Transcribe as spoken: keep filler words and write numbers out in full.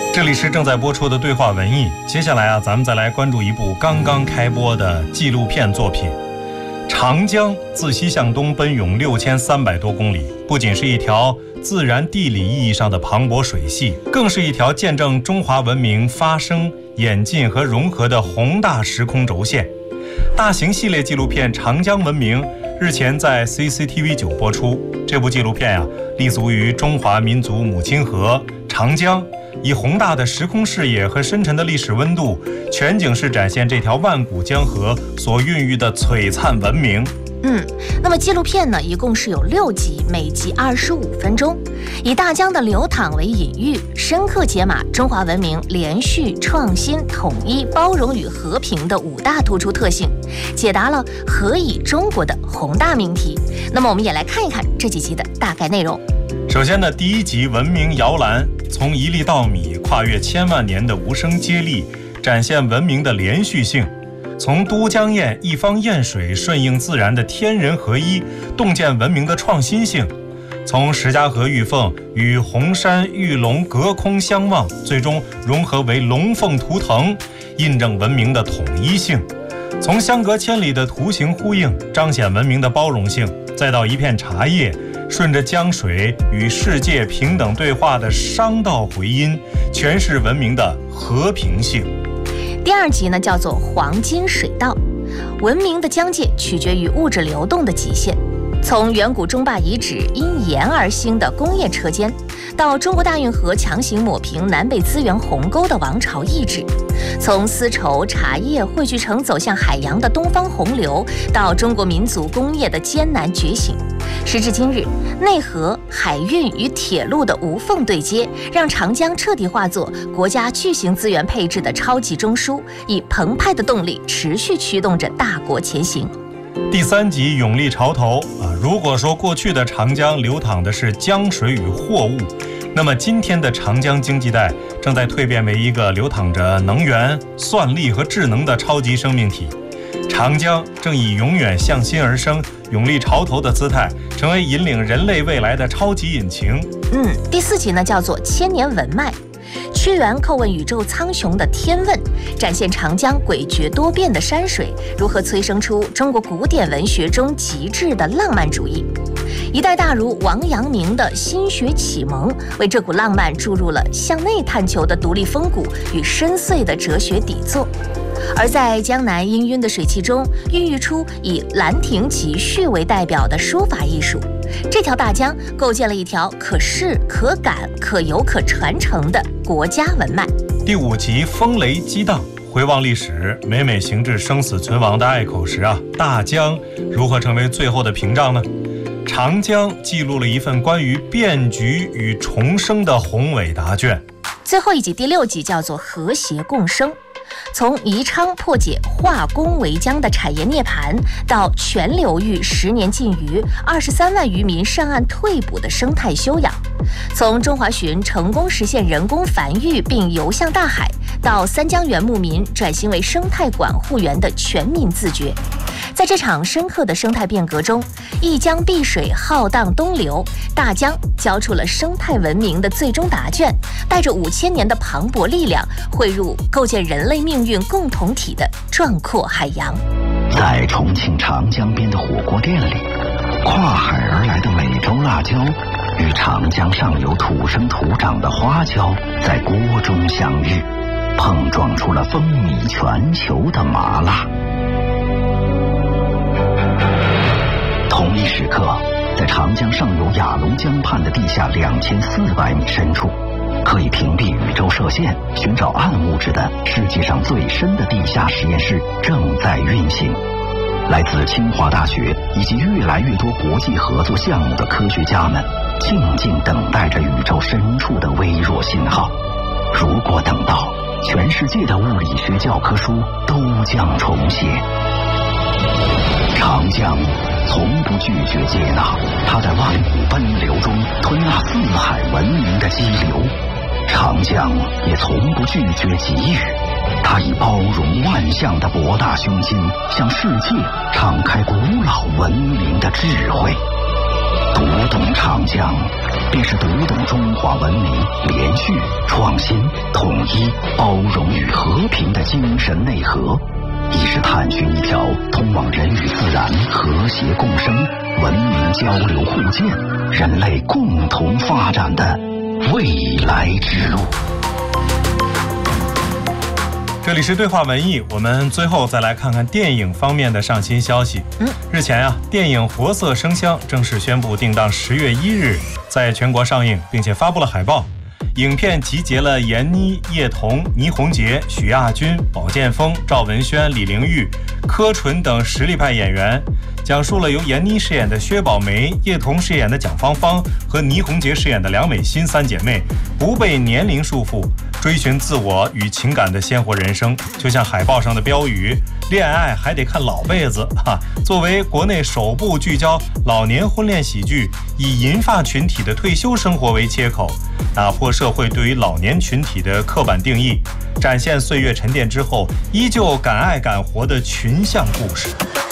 这里是正在播出的对话文艺，接下来啊，咱们再来关注一部刚刚开播的纪录片作品。长江自西向东奔涌六千三百多公里，不仅是一条自然地理意义上的磅礴水系，更是一条见证中华文明发生、演进和融合的宏大时空轴线。大型系列纪录片《长江文明》日前在 C C T V 九播出。这部纪录片啊，立足于中华民族母亲河长江，以宏大的时空视野和深沉的历史温度，全景式展现这条万古江河所孕育的璀璨文明。 嗯，那么纪录片呢，一共是有六集，每集二十五分钟，以大江的流淌为隐喻，深刻解码中华文明连续、创新、统一、包容与和平的五大突出特性，解答了何以中国的宏大命题。那么我们也来看一看这几集的大概内容。 首先呢，第一集文明摇篮，从一粒稻米跨越千万年的无声接力，展现文明的连续性。从都江堰一方堰水顺应自然的天人合一，洞见文明的创新性；从石家河玉凤与红山玉龙隔空相望，最终融合为龙凤图腾，印证文明的统一性；从相隔千里的图形呼应，彰显文明的包容性；再到一片茶叶，顺着江水与世界平等对话的商道回音，诠释文明的和平性。 第二集呢，叫做黄金水道。文明的疆界取决于物质流动的极限，从远古中坝遗址因盐而兴的工业车间，到中国大运河强行抹平南北资源鸿沟的王朝意志，从丝绸、茶叶汇聚成走向海洋的东方洪流，到中国民族工业的艰难觉醒。时至今日，内河、海运与铁路的无缝对接，让长江彻底化作国家巨型资源配置的超级中枢，以澎湃的动力持续驱动着大国前行。 第三集永历潮头啊，如果说过去的长江流淌的是江水与货物，那么今天的长江经济带正在蜕变为一个流淌着能源、算力和智能的超级生命体。长江正以永远向心而生、永历潮头的姿态，成为引领人类未来的超级引擎。 嗯，第四集呢，叫做千年文脉。屈原叩问宇宙苍穹的天问，展现长江诡谲多变的山水如何催生出中国古典文学中极致的浪漫主义。一代大儒王阳明的心学启蒙，为这股浪漫注入了向内探求的独立风骨与深邃的哲学底座。而在江南氤氲的水汽中，孕育出以《兰亭集序》为代表的书法艺术。这条大江构建了一条可视、可感、可游、可传承的国家文脉。 第五集风雷激荡，回望历史，每每行至生死存亡的隘口时啊，大江如何成为最后的屏障呢？长江记录了一份关于变局与重生的宏伟答卷。 最后一集第六集叫做和谐共生。从宜昌破解化工为疆的产业涅槃，到全流域十年禁渔、二十三万渔民上岸退捕的生态修养；从中华鲟成功实现人工繁育并游向大海，到三江源牧民转型为生态管护员的全民自觉。在这场深刻的生态变革中，一江碧水浩荡东流，大江交出了生态文明的最终答卷，带着五千年的磅礴力量，汇入构建人类命运共同体的壮阔海洋。 在重庆长江边的火锅店里，跨海而来的美洲辣椒与长江上游土生土长的花椒在锅中相遇，碰撞出了风靡全球的麻辣。同一时刻，在长江上游雅龙江畔的地下两千四百米深处，可以屏蔽宇宙射线、寻找暗物质的世界上最深的地下实验室正在运行。来自清华大学以及越来越多国际合作项目的科学家们，静静等待着宇宙深处的微弱信号。如果等到，全世界的物理学教科书都将重写。长江从不拒绝接纳，它在万古奔流中吞纳四海文明的激流；长江也从不拒绝给予，它以包容万象的博大胸襟，向世界敞开古老文明的智慧。读懂长江，便是读懂中华文明连续序、创新、统一、包容与和平的精神内核，亦是探寻一条通往人与自然和谐共生、文明交流互鉴、人类共同发展的未来之路。 这里是对话文艺，我们最后再来看看电影方面的上新消息。 嗯， 日前啊，电影《活色生香》正式宣布定档十月一日在全国上映，并且发布了海报。影片集结了闫妮、叶童、倪虹洁、许亚军、保剑锋、赵文轩、李玲玉、柯纯等实力派演员，讲述了由闫妮饰演的薛宝梅、叶童饰演的蒋芳芳和倪虹洁饰演的梁美心三姐妹不被年龄束缚，追寻自我与情感的鲜活人生。就像海报上的标语，恋爱还得看老辈子哈。作为国内首部聚焦老年婚恋喜剧，以银发群体的退休生活为切口，打破社会对于老年群体的刻板定义，展现岁月沉淀之后依旧敢爱敢活的群像故事。